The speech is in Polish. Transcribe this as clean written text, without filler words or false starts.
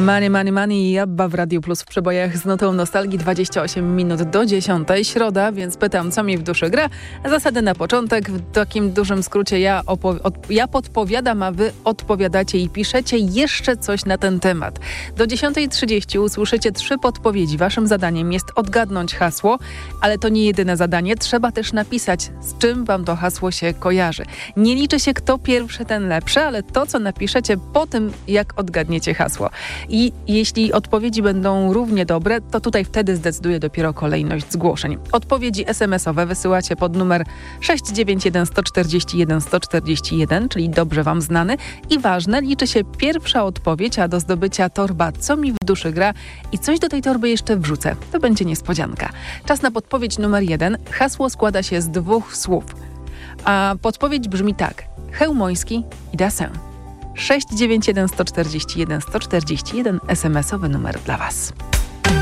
Money, money, money i Abba w Radiu Plus w przebojach z notą nostalgii 28 minut do 10. Środa, więc pytam, co mi w duszy gra. Zasady na początek, w takim dużym skrócie ja podpowiadam, a wy odpowiadacie i piszecie jeszcze coś na ten temat. Do 10:30 usłyszycie 3 podpowiedzi. Waszym zadaniem jest odgadnąć hasło, ale to nie jedyne zadanie. Trzeba też napisać, z czym wam to hasło się kojarzy. Nie liczy się kto pierwszy, ten lepszy, ale to, co napiszecie po tym, jak odgadniecie hasło. I jeśli odpowiedzi będą równie dobre, to tutaj wtedy zdecyduje dopiero kolejność zgłoszeń. Odpowiedzi SMS-owe wysyłacie pod numer 691 141 141, czyli dobrze wam znany. I ważne, liczy się pierwsza odpowiedź, a do zdobycia torba Co mi w duszy gra i coś do tej torby jeszcze wrzucę. To będzie niespodzianka. Czas na podpowiedź numer 1. Hasło składa się z 2 słów. A podpowiedź brzmi tak. Chełmoński i Dassin. 691 141 141 SMS-owy numer dla was.